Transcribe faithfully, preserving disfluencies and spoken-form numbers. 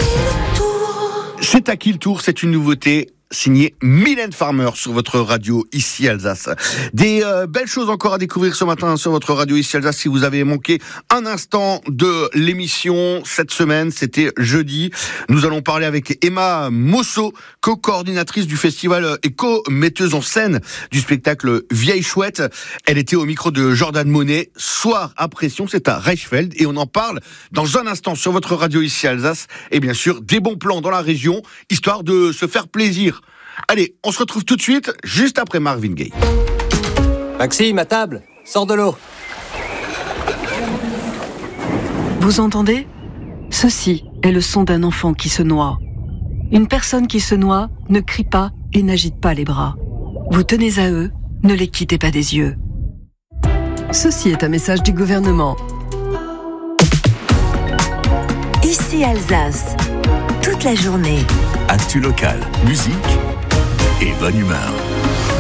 C'est à qui le tour? C'est une nouveauté signé Mylène Farmer sur votre radio ici Alsace. Des euh, belles choses encore à découvrir ce matin sur votre radio ici Alsace. Si vous avez manqué un instant de l'émission cette semaine, c'était jeudi. Nous allons parler avec Emma Mosso, co-coordinatrice du festival et co-metteuse en scène du spectacle Vieille Chouette. Elle était au micro de Jordan Monet. Soir à pression, c'est à Reichsfeld et on en parle dans un instant sur votre radio ici Alsace. Et bien sûr, des bons plans dans la région, histoire de se faire plaisir. Allez, on se retrouve tout de suite, juste après Marvin Gaye. Maxime, à table, sors de l'eau. Vous entendez ? Ceci est le son d'un enfant qui se noie. Une personne qui se noie ne crie pas et n'agite pas les bras. Vous tenez à eux, ne les quittez pas des yeux. Ceci est un message du gouvernement. Ici Alsace, toute la journée. Actu locale, musique et bonne humeur.